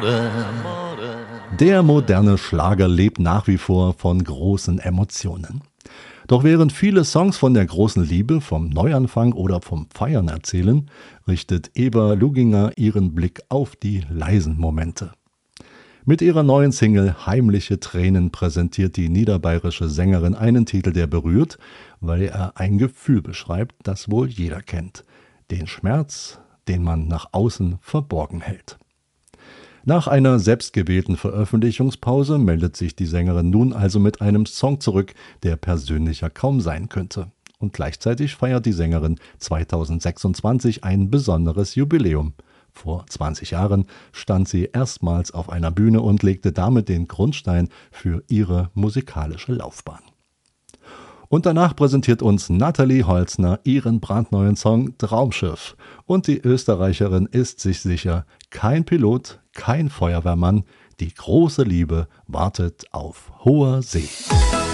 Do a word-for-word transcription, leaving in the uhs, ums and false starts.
Der moderne Schlager lebt nach wie vor von großen Emotionen. Doch während viele Songs von der großen Liebe, vom Neuanfang oder vom Feiern erzählen, richtet Eber Luginger ihren Blick auf die leisen Momente. Mit ihrer neuen Single »Heimliche Tränen« präsentiert die niederbayerische Sängerin einen Titel, der berührt, weil er ein Gefühl beschreibt, das wohl jeder kennt: den Schmerz, den man nach außen verborgen hält. Nach einer selbstgewählten Veröffentlichungspause meldet sich die Sängerin nun also mit einem Song zurück, der persönlicher kaum sein könnte. Und gleichzeitig feiert die Sängerin zweitausendsechsundzwanzig ein besonderes Jubiläum. Vor zwanzig Jahren stand sie erstmals auf einer Bühne und legte damit den Grundstein für ihre musikalische Laufbahn. Und danach präsentiert uns Nathalie Holzner ihren brandneuen Song »Traumschiff«. Und die Österreicherin ist sich sicher: kein Pilot, kein Feuerwehrmann, die große Liebe wartet auf hoher See.